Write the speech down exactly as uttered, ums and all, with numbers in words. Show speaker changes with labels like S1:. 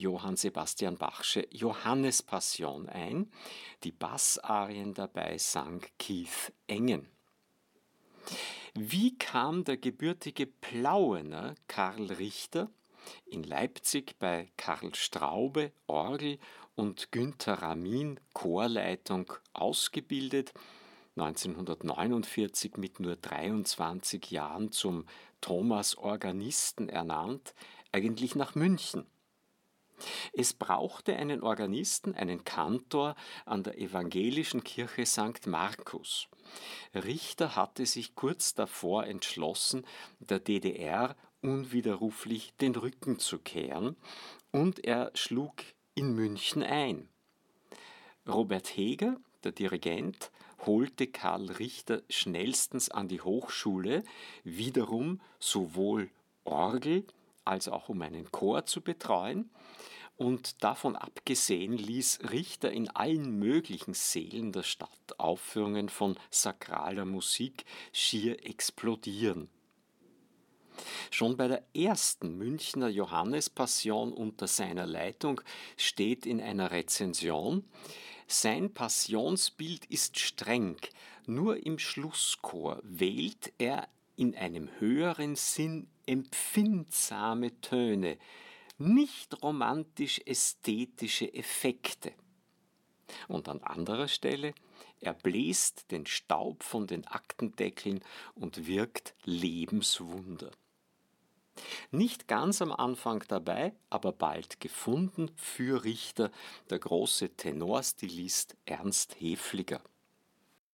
S1: Johann Sebastian Bachsche Johannespassion ein. Die Bassarien dabei sang Keith Engen. Wie kam der gebürtige Plauener Karl Richter, in Leipzig bei Karl Straube Orgel und Günther Ramin Chorleitung ausgebildet, neunzehnhundertneunundvierzig mit nur dreiundzwanzig Jahren zum Thomas Organisten ernannt, eigentlich nach München? Es brauchte einen Organisten, einen Kantor an der evangelischen Kirche Sankt Markus. Richter hatte sich kurz davor entschlossen, der D D R unwiderruflich den Rücken zu kehren, und er schlug in München ein. Robert Heger, der Dirigent, holte Karl Richter schnellstens an die Hochschule, wiederum sowohl Orgel als auch um einen Chor zu betreuen. Und davon abgesehen ließ Richter in allen möglichen Sälen der Stadt Aufführungen von sakraler Musik schier explodieren. Schon bei der ersten Münchner Johannespassion unter seiner Leitung steht in einer Rezension: Sein Passionsbild ist streng, nur im Schlusschor wählt er in einem höheren Sinn empfindsame Töne, nicht romantisch-ästhetische Effekte. Und an anderer Stelle: Er bläst den Staub von den Aktendeckeln und wirkt Lebenswunder. Nicht ganz am Anfang dabei, aber bald gefunden für Richter der große Tenorstilist Ernst Häfliger.